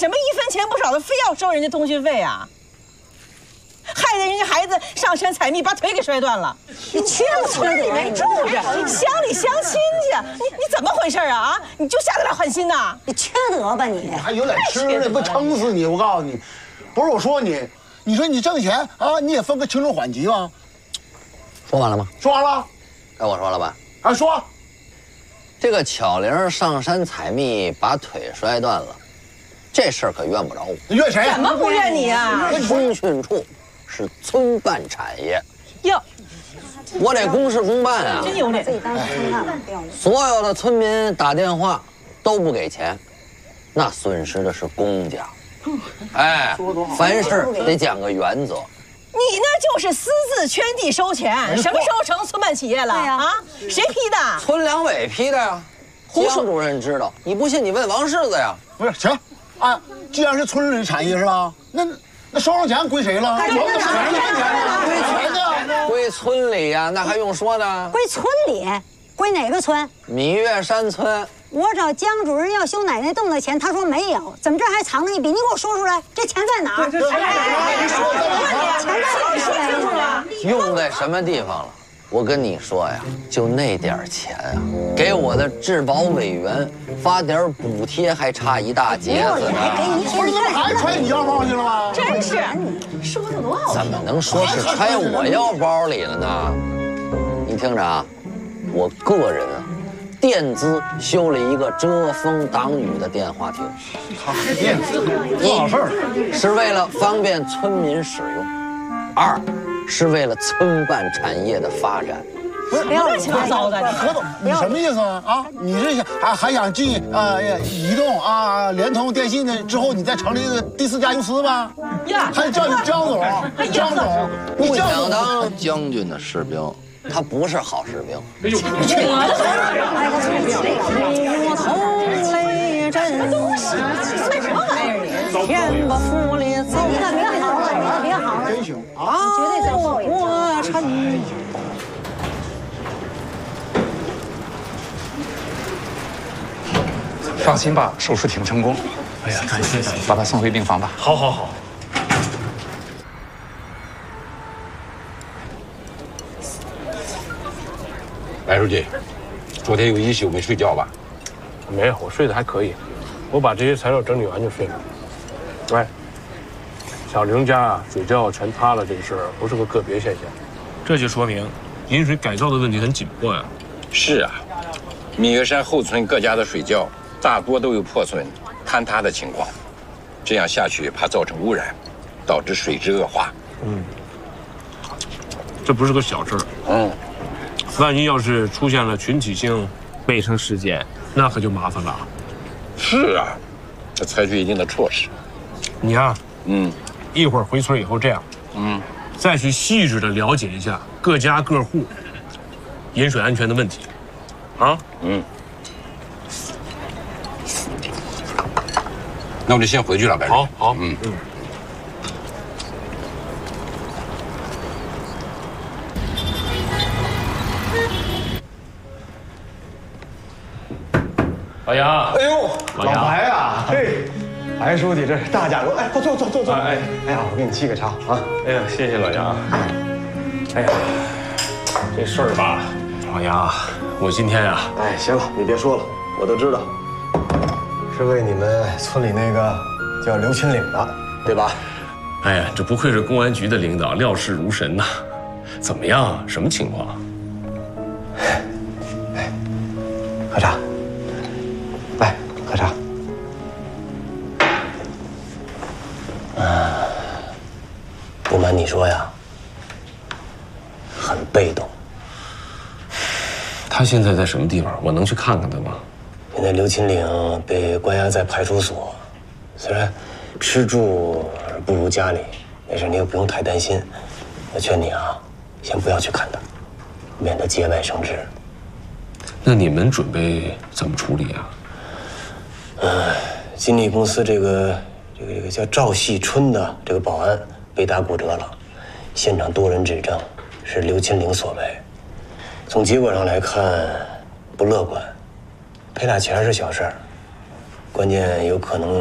什么一分钱不少的，非要收人家通讯费啊？害得人家孩子上山采蜜，把腿给摔断了。你去村里面住着，乡里乡亲去，你怎么回事啊？啊，你就下得了狠心呐？ 你缺德吧你！ 还有点吃的，不撑死你！我告诉你，不是我说你，你说你挣钱啊，你也分个轻重缓急吧。 说完了吗？ 说完了。 该我说了吧？ 啊，说。 这个巧玲上山采蜜，把腿摔断了，这事儿可怨不着我。 怨谁？ 怎么不怨你啊？ 通讯处是村办产业， 哟， 我得公事公办啊！ 真有脸！ 所有的村民打电话都不给钱，那损失的是公家。哎，凡事得讲个原则。 你那就是私自圈地收钱，什么时候成村办企业了？啊，谁批的？ 村两委批的呀。江主任知道，你不信你问王世子呀。 不是，行，啊，既然是村里产业是吧？那收上钱归谁了？ 归村里呀，那还用说呢？ 归村里，归哪个村？ 芈月山村。 我找江主任要修奶奶洞的钱，他说没有，怎么这还藏着一笔？你给我说出来，这钱在哪儿？ 用在什么地方了？我跟你说呀，就那点钱啊，给我的质保委员发点补贴还差一大截子呢。 不是，怎么还揣你腰包去了吗？ 真是，说的多好。 怎么能说是揣我腰包里了呢？你听着啊，我个人啊，垫资修了一个遮风挡雨的电话亭。 垫资做好事儿， 是为了方便村民使用；二，是为了村办产业的发展。 不是， 不要乱七八糟的。 何总，你什么意思啊？啊，你是想还想进移动啊、联通、电信的之后，你再成立一个第四家公司吗？呀，还叫你张总，张总， 不想当将军的士兵，他不是好士兵。哎呦，天不负里走， 别好了，别好了， 真行啊！ 绝对在后面。 我臣。 放心吧，手术挺成功。 哎呀，感谢， 把他送回病房吧。 好好好。 白书记，昨天有一宿没睡觉吧？ 没有，我睡得还可以。我把这些材料整理完就睡了。喂，小玲家水窖全塌了，这个事儿不是个个别现象，这就说明饮水改造的问题很紧迫呀。 是啊，芈月山后村各家的水窖大多都有破损、坍塌的情况，这样下去怕造成污染，导致水质恶化。 这不是个小事儿。万一要是出现了群体性备生事件，那可就麻烦了。 是啊，要采取一定的措施。 你呀，一会儿回村以后这样，再去细致的了解一下各家各户饮水安全的问题，啊， 那我就先回去了，白书记。 好，老杨， 哎呦， 老杨白啊，嘿，白书记这是大驾光，哎，坐。哎呀，我给你沏个茶啊。 哎呀，谢谢老杨。哎呀，这事儿吧，老杨，我今天呀， 哎，行了，你别说了，我都知道，是为你们村里那个叫刘青岭的，对吧？ 哎呀，这不愧是公安局的领导，料事如神呐。怎么样？什么情况？ 哎，喝茶。来，喝茶。 不瞒你说呀，很被动。 他现在在什么地方？我能去看看他吗？ 现在刘秦岭被关押在派出所，虽然吃住不如家里，但是你也不用太担心。我劝你啊，先不要去看他，免得节外生枝。 那你们准备怎么处理啊？ 金利公司这个叫赵细春的这个保安被打骨折了，现场多人指证是刘秦岭所为。从结果上来看，不乐观。赔俩钱是小事儿，关键有可能